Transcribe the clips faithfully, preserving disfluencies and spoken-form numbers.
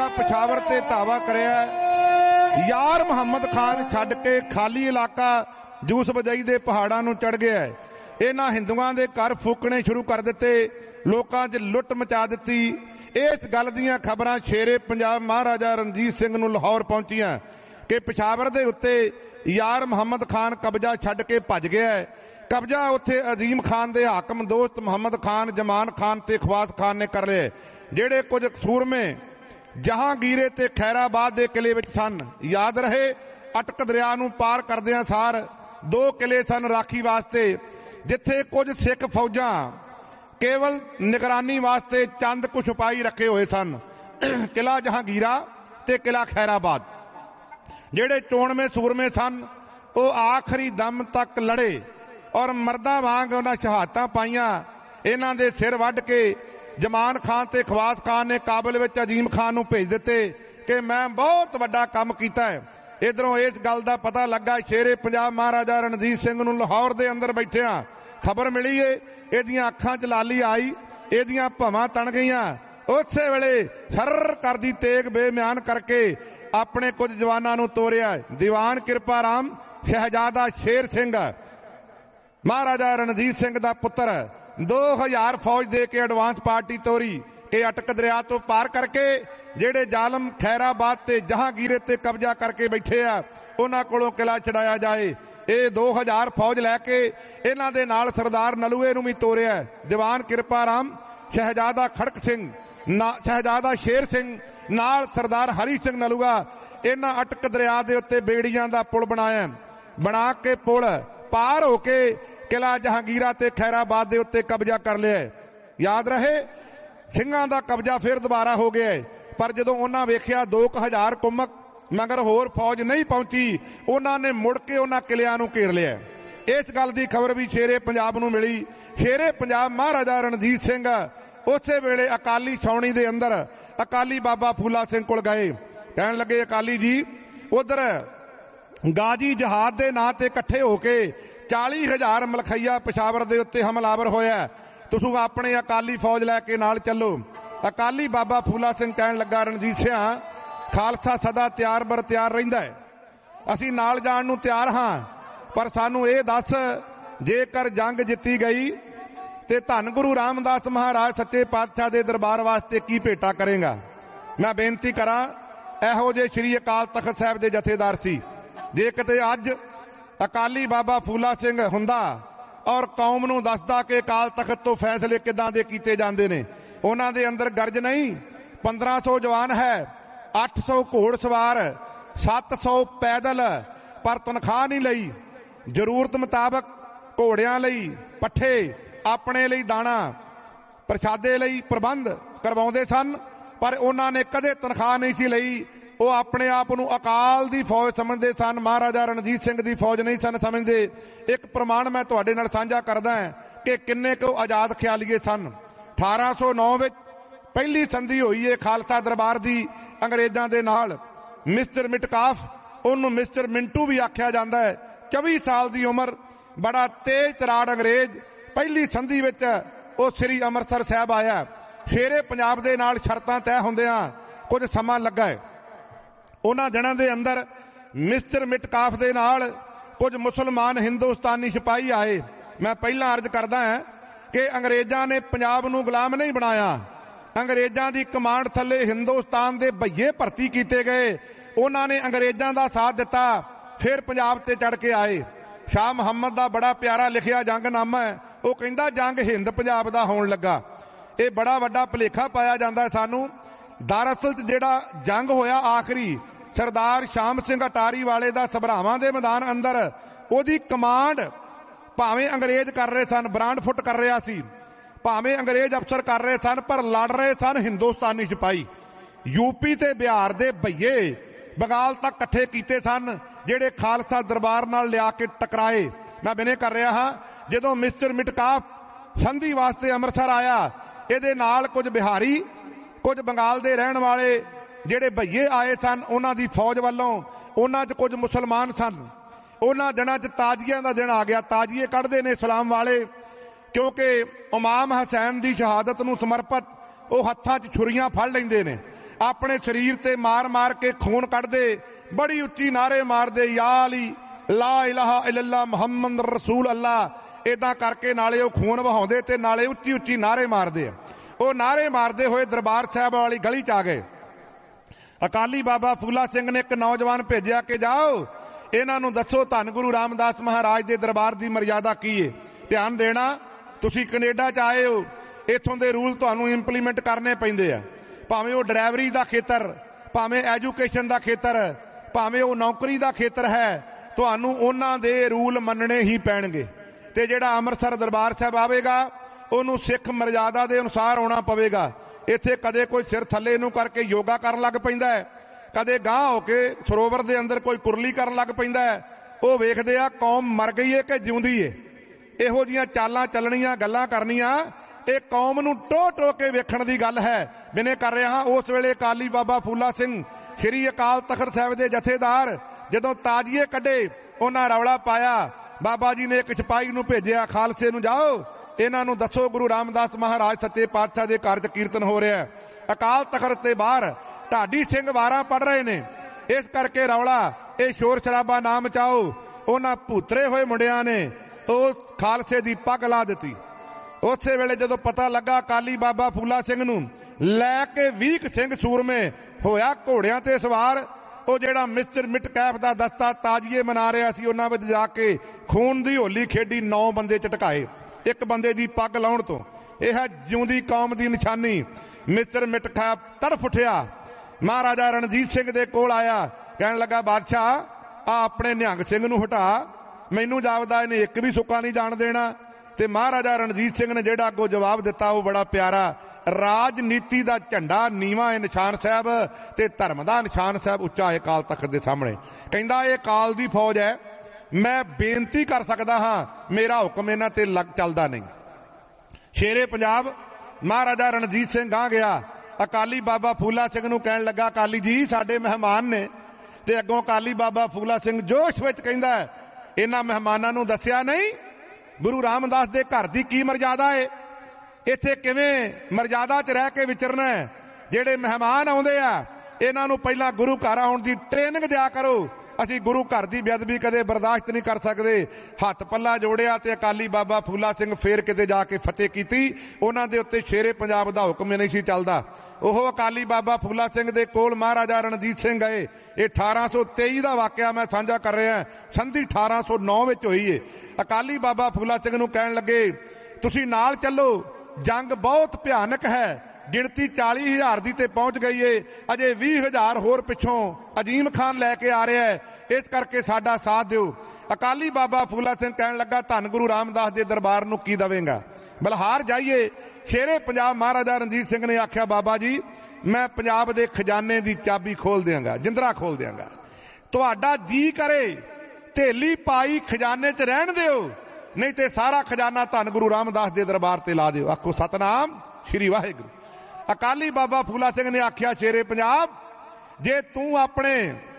पिशावर ते धावा करिया। यार मुहम्मद खान छड्ड के खाली इलाका जूस बजाई दे पहाड़ां नूं चढ़ गया है। इन्हां हिंदुआं दे घर फूकने शुरू कर दिते, लोकां 'च लुੱਟ मचा दित्ती। इस गल दीयां खबरां शेरे पंजाब महाराजा रणजीत सिंह नूं लाहौर पहुंचियां कि पिशावर दे उत्ते यार मुहम्मद खान कब्जा छड्ड के भज गया है। कब्जा उत्थे अजीम खान दे हाकम दोस्त मुहम्मद खान, जमान खान ते खवास खान ने कर लिया। जेड़े कुछ सूरमे जहांगीरे ते खैराबाद दे किले विच सन। याद रहे अटक दरिया नूं पार करदियां सार दो किले सन राखी वास्ते, जिथे कुछ सिख फौजां केवल निगरानी वास्ते चंद कुछ सिपाही रखे हुए सन। किला जहांगीरा ते किला खैराबाद। जेड़े चोणवे सूरमे सन वो आखिरी दम तक लड़े और मर्दां वांग उन्हां शहादतां पाईयां। इन्हां दे सिर वड्ड के जमान खान ते खवास खान ने काबुल विच अजीम खान नूं भेज दिते कि मैं बहुत वड्डा काम कीता है। इधरों इस गल दा पता लगा शेरे पंजाब महाराजा रणजीत सिंह नूं लाहौर दे अंदर बैठिया खबर मिली है। इहदियां अखां च लाली आई, इहदियां भवां तण गईयां। उसे वेले सर कर दी तेग बेम्यान करके अपने कुछ जवानां नूं तोरिया। दीवान किरपा राम शहजादा शेर सिंह महाराजा रणजीत सिंह दा पुत्र दो हजार फौज दे के एडवांस पार्टी तोरी कि अटक दरिया तो पार करके जेड़े जालम खैराबाद ते जहांगीरे ते कब्जा करके बैठे आ उन्हां कोलों किला छड़ाया जाए। ये दो हजार फौज लैके इन्हां दे नाल सरदार नलूए नूं भी तोरिया। दीवान किरपा राम शहजादा खड़क सिंह ना शहजादा शेर सिंह नाल सरदार हरी सिंह नलूआ इन्हां अटक दरिया दे उत्ते बेड़ियां दा पुल बनाया। बना के पुल पार होके किला जहांगीरा ते खैराबाद दे उत्ते कब्जा कर लिया। याद रहे ਸਿੰਘਾਂ ਦਾ कब्जा फिर दोबारा हो गया है। पर जदों उन्हां वेखिया दो हजार कुमक मगर होर फौज नहीं पहुंची, उन्होंने मुड़ के उन्हां किलियां नूं घेर लिया। इस गल की खबर भी शेरे पंजाब नूं मिली। शेरे पंजाब महाराजा रणजीत सिंह उसे वेले अकाली छावनी दे अंदर अकाली बाबा फूला सिंह कोल गए। कहन लगे अकाली जी उधर गाजी जहाद दे नां ते इकट्ठे होके चाली हजार मलखैया पिशावर दे उत्ते हमलावर होया, तुसीं अपने अकाली फौज लैके नाल चलो। अकाली बाबा फूला सिंह कहन लगा रणजीत सिंह खालसा सदा तैयार बर तैयार रहिंदा है, असीं नाल जाण नूं तैयार हां, पर सानूं इह दस जेकर जंग जित्ती गई ते धन गुरु रामदास महाराज सच्चे पातशाह दे दरबार वास्ते की भेटा करेगा। मैं बेनती करां इहो जे श्री अकाल तख्त साहिब दे जथेदार सी, जे किते अज अकाली बाबा फूला सिंह हुंदा और कौम नूं दसदा कि अकाल तख्त तो फैसले किदां दे कीते जांदे ने, उन्हां दे अंदर गर्ज नहीं पंद्रह सौ जवान है, अठ सौ घोड़ सवार, सत्त सौ पैदल, पर तनख्वाह नहीं लई। जरूरत मुताबक घोड़ियां लई पट्ठे, अपने लई दाणा, प्रसादे लई प्रबंध करवाउंदे सन, पर उन्हां ने कदे तनख्वाह नहीं सी लई। वो अपने आप नूं अकाल दी फौज समझदे सन, महाराजा रणजीत सिंह दी फौज नहीं सन समझदे। एक प्रमाण मैं तुहाडे नाल साझा करदा हां कि किन्ने को आजाद ख्यालीए सन। अठारह सौ नौ विच पहली संधि हुई है खालसा दरबार दी अंग्रेजां दे नाल। मिस्टर मिटकाफ उन्होंने मिस्टर मिंटू भी आख्या जाता है, चौबीस साल की उम्र, बड़ा तेज तराड़ अंग्रेज। पहली संधि विच वो श्री अमृतसर साहब आया। शेरे पंजाब दे नाल शर्तां तय होंदियां कुछ समा लगा है। उन्हां दिनां दे अंदर मिस्टर मिटकाफ दे नाल कुछ मुसलमान हिंदुस्तानी सिपाही आए। मैं पहला अर्ज करदा हां कि अंग्रेजां ने पंजाब नूं गुलाम नहीं बनाया, अंग्रेजां दी कमांड थले हिंदुस्तान दे भईए भर्ती कीते गए। उन्होंने अंग्रेजां दा साथ दिता, फिर पंजाब ते चढ़ के आए। शाह मुहम्मद दा बड़ा प्यारा लिखिया जंगनामा है, वो कहंदा जंग हिंद पंजाब दा होण लगा। ये बड़ा वड्डा भुलेखा पाया जाता है सानू। दरअसल जिहड़ा जंग होया आखिरी सरदार श्याम सिंह अटारी वाले दा सभरावां दे मैदान अंदर, ओदी कमांड भावें अंग्रेज कर रहे सन, ब्रांड फुट कर रहा सी, भावें अंग्रेज अफसर कर रहे सन, पर लड़ रहे सन हिंदुस्तानी सिपाही। यूपी ते बिहार दे भईए बंगाल तक इकट्ठे कीते सन, जेड़े खालसा दरबार नाल लिया के टकराए। मैं बिने कर रहा हाँ, जदों मिस्टर मिटकाफ संधि वास्ते अमृतसर आया, इहदे नाल कुछ बिहारी, कुछ बंगाल दे रहण वाले जेड़े भईए आए सन, उन्हां दी फौज वालों, उन्हां च कुछ मुसलमान सन। उन्हां दिनां च ताजियां दा दिन आ गया। ताजिए कढ़दे ने इस्लाम वाले, क्योंकि इमाम हुसैन दी शहादत नूं समर्पित वो हत्थां च छुरियां फड़ लैंदे ने। अपने शरीर ते मार मार के खून कढ़दे, बड़ी उच्ची नारे मारदे, या अली ला इलाहा इल्लल्लाह मुहम्मद रसूल अल्लाह। इदां करके नाले वो खून बहाउंदे ते नाले उच्ची उच्ची नारे मारदे आ। वो नारे मारदे होए दरबार साहब वाली गली च आ गए। अकाली बाबा फूला सिंह ने एक नौजवान भेजिया कि जाओ इन्हां नूं दसो धन गुरु रामदास महाराज दे दरबार दी मर्यादा की है। ध्यान देना, तुसीं कनेडा च आए हो, इत्थों दे रूल तुहानूं इंप्लीमेंट करने पैंदे आ। भावें वो ड्राइवरी दा खेतर, भावें एजुकेशन दा खेतर, भावें वो नौकरी दा खेतर है, तुहानूं उन्हां दे रूल मनने ही पैणगे। ते जिहड़ा अमृतसर दरबार साहब आवेगा ਉਹਨੂੰ सिख मर्यादा के अनुसार आना पवेगा। इत्थे कदे कोई सिर थले नूं करके योगा करन लग पैंदा है, कदे गांह होके सरोवर दे अंदर कोई कुरली करन लग पैंदा है। वो वेखदे आ कौम मर गई है कि जिउंदी है। इहो जिहियां चालां चलणियां गल्लां करनियां ये कौम नूं टो टो के वेखण दी गल है। बिने कर रहा हां उस वेले अकाली बाबा फूला सिंह श्री अकाल तखत साहिब दे जथेदार जदों ताजिए कढे उन्हां रौला पाया। बाबा जी ने एक सिपाही नूं भेजिया, खालसे नूं जाओ इन्हां नूं दसो गुरु रामदास महाराज सच्चे पातशाह दे घर च कीर्तन हो रहा है। अकाल तखत ते बाहर ढाडी सिंह वारां पढ़ रहे ने, इस करके रौला ये शोर शराबा ना मचाओ। उन्हां भूतरे होए मुंडियां ने तो खालसे दी पग ला दित्ती। उस वेले जदों पता लगा अकाली बाबा फूला सिंह नूं लैके वीक सिंह सूरमे होया घोड़ियां ते सवार, ਉਹ ਜਿਹੜਾ ਮਿਸਟਰ ਮਿਟ ਕੈਫ ਦਾ ਦਸਤਾ ਤਾਜੀਏ ਮਨਾ ਰਿਹਾ ਸੀ, ਉਹਨਾਂ ਵਿੱਚ ਜਾ ਕੇ ਖੂਨ ਦੀ ਹੋਲੀ ਖੇਡੀ, ਨੌ ਬੰਦੇ ਝਟਕਾਏ ਇੱਕ ਬੰਦੇ ਦੀ ਪੱਗ ਲਾਉਣ ਤੋਂ। ਇਹ ਹੈ ਜਿਉਂਦੀ ਕੌਮ ਦੀ ਨਿਸ਼ਾਨੀ। ਮਿਸਟਰ ਮਿਟ ਕੈਫ ਤੜਫ ਉੱਠਿਆ, ਮਹਾਰਾਜਾ ਰਣਜੀਤ ਸਿੰਘ ਦੇ ਕੋਲ ਆਇਆ, ਕਹਿਣ ਲੱਗਾ ਬਾਦਸ਼ਾਹ ਆ ਆਪਣੇ ਨਿਹੰਗ ਸਿੰਘ ਨੂੰ ਹਟਾ, ਮੈਨੂੰ ਜਾਪਦਾ ਇਹਨੇ ਇੱਕ ਵੀ ਸੁੱਕਾ ਨਹੀਂ ਜਾਣ ਦੇਣਾ। ਤੇ ਮਹਾਰਾਜਾ ਰਣਜੀਤ ਸਿੰਘ ਨੇ ਜਿਹੜਾ ਅੱਗੋਂ ਜਵਾਬ ਦਿੱਤਾ ਉਹ ਬੜਾ ਪਿਆਰਾ। राजनीति का झंडा नीवा है निशान साहब, ते धर्म का निशान साहब उच्चा है काल तखत के सामने। कहंदा ये काल दी फौज है, मैं बेनती कर सकता हाँ, मेरा हुक्म इन्हां ते लग चलदा नहीं। शेरे पंजाब महाराजा रणजीत सिंह गां गया, अकाली बाबा फूला सिंह नूं कहण लगा अकाली जी साडे मेहमान ने। ते अगों अकाली बाबा फूला सिंह जोश विच कहंदा इन्हां मेहमानां नूं दस्सिया नहीं गुरु रामदास दे घर दी की मर्यादा है, इत्थे किवें मर्यादा च रह के विचरना है। जेड़े मेहमान आउंदे आ इन्हां नूं पहिलां गुरु घर आउण दी ट्रेनिंग दिया करो। असीं गुरु घर दी बेअदबी कदे बर्दाश्त नहीं कर सकदे। हथ पल्ला जोड़िया ते अकाली बाबा फूला सिंह फेर किते जाके फतेह कीती। उन्हां दे उत्ते शेरे पंजाब दा हुक्म नहीं सी चलदा। ओह अकाली बाबा फूला सिंह दे कोल महाराजा रणजीत सिंह गए। ये अठारह सौ तेई का वाकया मैं साझा कर रहा, संधि अठारह सौ नौ में हुई है। अकाली बाबा फूला सिंह नूं कहण लगे तुसीं नाल चलो, जंग बहुत भयानक है, गिणती चाली हजार की पहुंच गई है, अजे भी हजार होर पिछों अजीम खान लैके आ रहा है, इस करके साडा साथ दिओ। अकाली बाबा फूला सिंह कहण लगा धन गुरु रामदास के दरबार नूं की दवेंगा, बलहार जाइए। शेरे पंजाब महाराजा रणजीत सिंह ने आख्या बाबा जी मैं पंजाब के खजाने की चाबी खोल देंगा, जिंदरा खोल देंगा, तुहाडा जी करे धेली पाई खजाने च रहन दिओ, नहीं तो सारा खजाना धन गुरु रामदास के दरबार से ला दिओ। आखो सतनाम श्री वाहिगुरू। अकाली बाबा फूला सिंह ने आख्या शेरे पंजाब जे तू अपने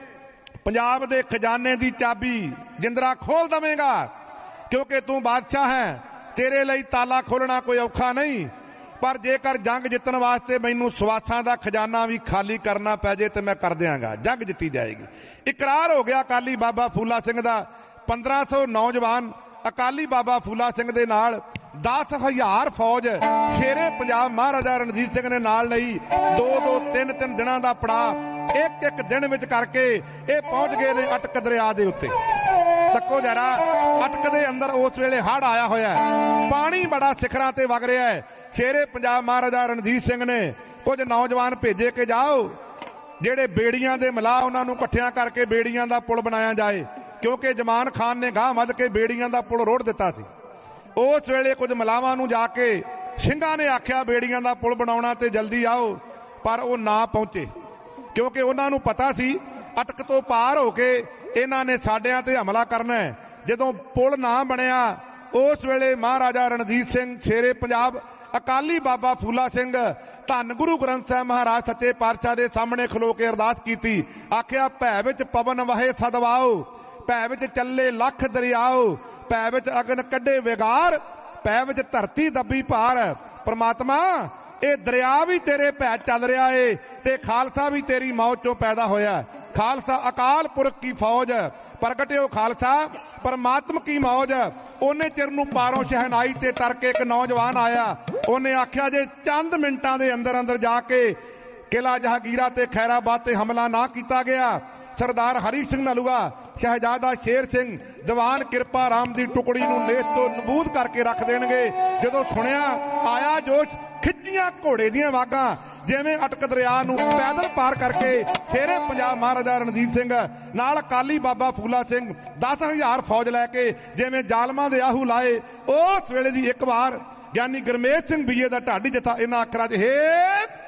पंजाब के खजाने की चाबी जिंदरा खोल दवेगा, क्योंकि तू बादशाह है, तेरे लिए ताला खोलना कोई औखा नहीं, पर जेकर जंग जितन वास्ते मैनू सवासां दा खजाना भी खाली करना पै जाए तो मैं कर दियांगा, जंग जिती जाएगी। इकरार हो गया अकाली बाबा फूला सिंह दा। पंद्रह सौ नौजवान अकाली बाबा फूला सिंह दे नाल दस हजार फौज शेरे पंजाब महाराजा रणजीत सिंह ने नाल लई। दो दो तीन तीन दिनों का पड़ाव एक एक दिन विच करके ये पहुंच गए ने अटक दरिया दे उत्ते। तको जरा अटक दे अंदर उस वेले हड़ आया होया है, पानी बड़ा सिखरां ते वग रहा है। शेरे पंजाब महाराजा रणजीत सिंह ने कुछ नौजवान भेजे के जाओ जेड़े बेड़ियां दे मिला उन्हां नूं इकट्ठियां करके बेड़ियां दा पुल बनाया जाए, क्योंकि जमान खान ने गांह वध के बेड़ियां दा पुल रोड़ दिता सी। उस वेले कुछ मलावां नूं जाके ਸਿੰਘਾਂ ने आख्या बेड़ियां दा पुल बनाउणा ते जल्दी आओ, पर वो ना पहुंचे, क्योंकि उन्हां नूं पता सी अटक तो पार होके इन्हां ने साडियां ते हमला करना है। जदों पुल ना बनिया उस वेले महाराजा रणजीत सिंह शेरे पंजाब अकाली बाबा फूला सिंह धन गुरु ग्रंथ साहिब महाराज सच्चे पातशाह दे सामने खलो के अरदास कीती। आख्या भै विच पवन वहे सदवाओ, भै विच चले लख दरियाओ, भै विच अगन कड्डे विगार, भै विच धरती दबी पार। परमात्मा ये दरिया भी तेरे भै चल रहा है, ਤੇ ਖਾਲਸਾ ਵੀ ਤੇਰੀ ਮੌਤ ਚੋਂ ਪੈਦਾ ਹੋਇਆ। ਖਾਲਸਾ ਅਕਾਲ ਪੁਰਖ ਕੀ ਫੌਜ ਪ੍ਰਗਟਿਓ ਖਾਲਸਾ ਪਰਮਾਤਮ ਕੀ ਮੌਜ। ਉਹਨੇ ਚਿਰ ਨੂੰ ਪਾਰੋਂ ਸ਼ਹਿਨਾਈ ਤੇ ਤਰਕੇ ਇੱਕ ਨੌਜਵਾਨ ਆਇਆ। ਉਹਨੇ ਆਖਿਆ ਜੇ ਚੰਦ ਮਿੰਟਾਂ ਦੇ ਅੰਦਰ ਅੰਦਰ ਜਾ ਕੇ ਕਿਲਾ ਜਹਾਂਗੀਰਾ ਤੇ ਖੈਰਾਬਾਦ ਤੇ ਹਮਲਾ ਨਾ ਕੀਤਾ ਗਿਆ, ਸਰਦਾਰ ਹਰੀ ਸਿੰਘ ਨਲੂਆ, ਸ਼ਹਿਜ਼ਾਦਾ ਸ਼ੇਰ ਸਿੰਘ, ਦੀਵਾਨ ਕਿਰਪਾ ਰਾਮ ਦੀ ਟੁਕੜੀ ਨੂੰ ਨੇਸ ਤੋਂ ਨਬੂਦ ਕਰਕੇ ਰੱਖ ਦੇਣਗੇ। ਜਦੋਂ ਸੁਣਿਆ ਆਇਆ ਜੋਸ਼, ਖਿੱਚੀਆਂ ਘੋੜੇ ਦੀਆਂ ਵਾਗਾਂ, ਜਿਵੇਂ ਅਟਕ ਦਰਿਆ ਨੂੰ ਪੈਦਲ ਪਾਰ ਕਰਕੇ ਸ਼ੇਰੇ ਪੰਜਾਬ ਮਹਾਰਾਜਾ ਰਣਜੀਤ ਸਿੰਘ ਨਾਲ ਅਕਾਲੀ ਬਾਬਾ ਫੂਲਾ ਸਿੰਘ ਦਸ ਹਜ਼ਾਰ ਫੌਜ ਲੈ ਕੇ ਜਿਵੇਂ ਜ਼ਾਲਮਾਂ ਦੇ ਆਹੂ ਲਾਏ। ਉਸ ਵੇਲੇ ਦੀ ਇੱਕ ਵਾਰ ਗਿਆਨੀ ਗੁਰਮੇਜ ਸਿੰਘ ਬੀਏ ਦਾ ਢਾਡੀ ਜਥਾ ਇਹਨਾਂ ਅੱਖਰਾਂ 'ਚ ਹੇ